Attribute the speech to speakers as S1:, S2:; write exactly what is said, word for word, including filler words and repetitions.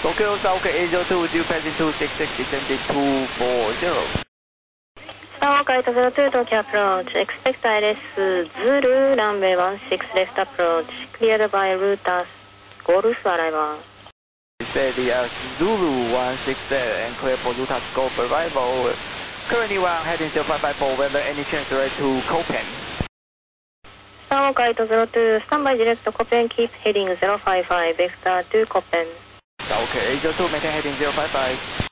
S1: Tokyo South eight zero two, would you pass it two six six, descending two four zero?
S2: Southwest zero two Tokyo approach, expect I L S Zulu, runway one six left approach, cleared by route Golf arrival.
S1: Steady as Zulu one six there and clear for Lutas Golf arrival. Currently we're heading zero five five four, whether any chance right to Copen.
S2: Southwest zero two, standby direct to Copen, keep heading zero five five, vector to Copen.
S1: Okay, eight zero two, maintain heading zero five five.